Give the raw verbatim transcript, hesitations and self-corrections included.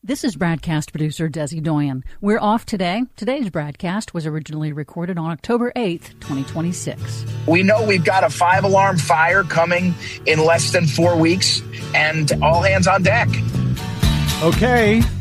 This is broadcast producer Desi Doyen. We're off today. Today's broadcast was originally recorded on October eighth, twenty twenty-six. We know we've got a five-alarm fire coming in less than four weeks, and all hands on deck. Okay,